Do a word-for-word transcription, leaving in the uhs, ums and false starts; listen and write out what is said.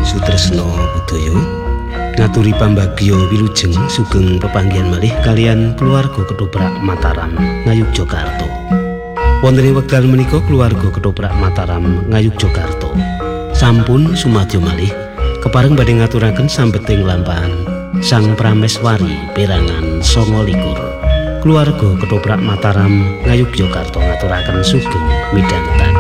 Sutresna budaya ngaturi pambagya wilujeng sugeng pepanggihan malih kalian keluarga Ketoprak Mataram Ngayogyakarta. Wonten ing wekdal menika keluarga Ketoprak Mataram Ngayogyakarta sampun sumadyo malih kepareng badhe ngaturaken sambeting lampahan Sang Prameswari perangan sanga likur. Keluarga Ketoprak Mataram Ngayogyakarta ngaturaken sugeng midhangetaken.